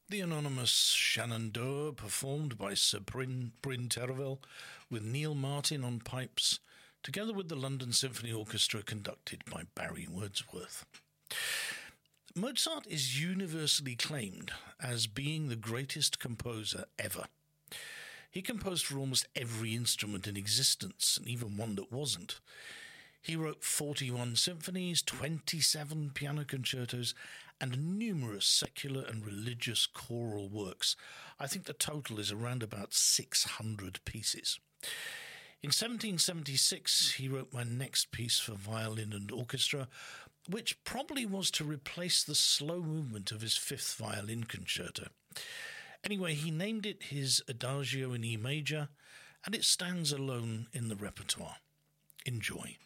The anonymous Shenandoah, performed by Sir Bryn Terfel, with Neil Martin on pipes, together with the London Symphony Orchestra conducted by Barry Wordsworth. Mozart is universally claimed as being the greatest composer ever. He composed for almost every instrument in existence, and even one that wasn't. He wrote 41 symphonies, 27 piano concertos, and numerous secular and religious choral works. I think the total is around about 600 pieces. In 1776, he wrote my next piece for violin and orchestra, which probably was to replace the slow movement of his fifth violin concerto. Anyway, he named it his Adagio in E major, and it stands alone in the repertoire. Enjoy.